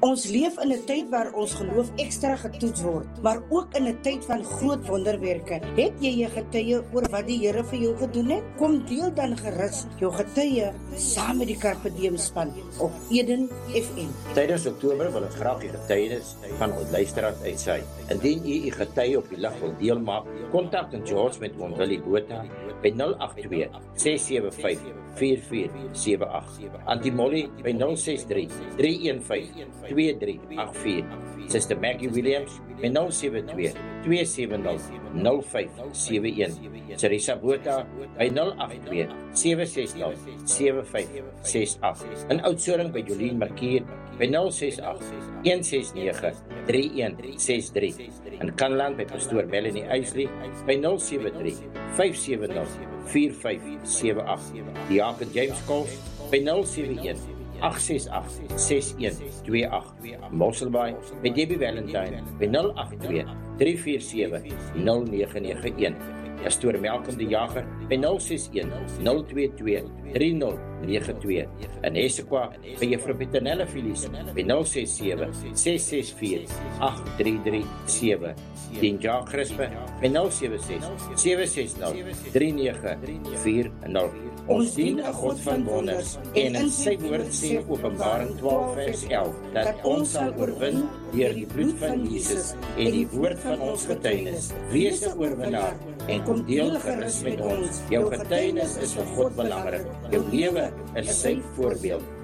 Ons leef in 'n tyd waar ons geloof ekstra getoets word, maar ook in 'n tyd van groot wonderwerke. Het jy jou getuie oor wat die Here vir jou gedoen het? Kom deel dan gerus jou getuie saam met die Carpe Diem span op Eden FM. Tydens Oktober wil ek graag die getuienis van ons luisteraars uitsaai. Indien u getuie op die lig wil deelmaak, kontak en George met oom Willie Botha by 082 675 4478. Auntie Molly by 063 315 2384. Sister Maggie Williams by 072 270 0571. Teresa Botha by 082 760 7568. In Oudtshoorn by Jolien Markier by 068 169 3163. In Kanland by Pastoor Melanie Eisley by 073 570 4578. Die Jacob James Kols by 071 868 6128. Mosselbaai by Debbie Valentine by 082 347 0991. Pastoor Malcolm die Jager by 061 022 3092. In Essequa by Juffrou Petronella Filies by 067 664 8337. Dien Jacques Crispe by 076 760 3940. Ons dien 'n God van wonders en in sy woord sê Openbaring 12 vers 11 dat ons sal oorwin deur die bloed van Jesus en die woord van ons getuienis. Wees 'n oorwinnaar en kom deel gerus met ons. Jou getuienis is vir God belangrik. Jou lewe is sy voorbeeld.